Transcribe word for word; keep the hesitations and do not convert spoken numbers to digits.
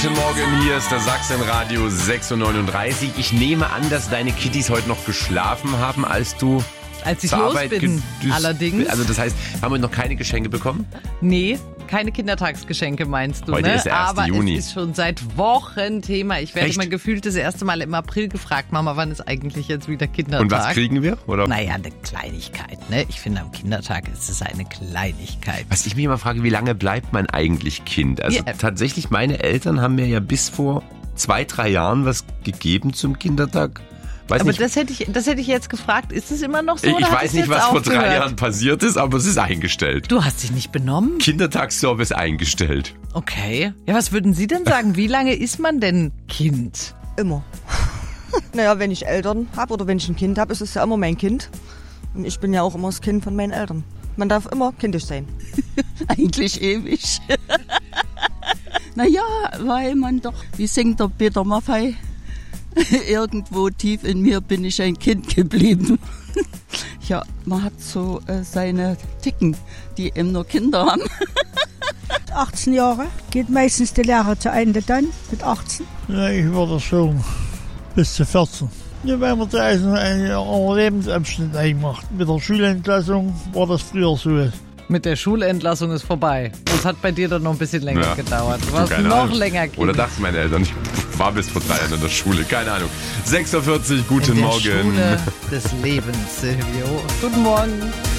Guten Morgen, hier ist der Sachsenradio sechs Uhr neununddreißig. Ich nehme an, dass deine Kitties heute noch geschlafen haben, als du Als ich zur los Arbeit bin, gedüst- allerdings. Also das heißt, haben wir noch keine Geschenke bekommen? Nee, keine Kindertagsgeschenke meinst du, Heute ne? ist der erste Aber Juni. es ist schon seit Wochen Thema. Ich werde Echt? immer gefühlt das erste Mal im April gefragt, Mama, wann ist eigentlich jetzt wieder Kindertag? Und was kriegen wir? Oder? Naja, eine Kleinigkeit, ne? Ich finde, am Kindertag ist es eine Kleinigkeit. Was ich mich immer frage, wie lange bleibt man eigentlich Kind? Also Ja. tatsächlich, meine Eltern haben mir ja bis vor zwei, drei Jahren was gegeben zum Kindertag. Weiß Aber nicht, das hätte ich, das hätte ich jetzt gefragt. Ist es immer noch so? ich oder hat weiß es nicht, jetzt was vor drei aufgehört? Jahren passiert ist, aber es ist eingestellt. Du hast dich nicht benommen? Kindertagsservice eingestellt. Okay. Ja, was würden Sie denn sagen? Wie lange ist man denn Kind? Immer. Naja, wenn ich Eltern habe oder wenn ich ein Kind habe, ist es ja immer mein Kind. Und ich bin ja auch immer das Kind von meinen Eltern. Man darf immer kindisch sein. Eigentlich ewig. Naja, weil man doch, wie singt der Peter Maffay, irgendwo tief in mir bin ich ein Kind geblieben. Ja, man hat so äh, seine Ticken, die eben nur Kinder haben. achtzehn Jahre, geht meistens die Lehre zu Ende dann, mit achtzehn. Ja, ich war das schon bis zu vierzehn. Ja, weil man da einen, einen anderen Lebensabschnitt eingemacht. Mit der Schulentlassung war das früher so. Mit der Schulentlassung ist vorbei. Das hat bei dir dann noch ein bisschen länger Ja. gedauert. Du Du, warst keine noch Ahnung. länger Kind. Oder dachten meine Eltern, ich war bis vor drei Jahren in der Schule. Keine Ahnung. sechs Uhr vierzig, guten in der Morgen. Schule des Lebens, Silvio. Guten Morgen.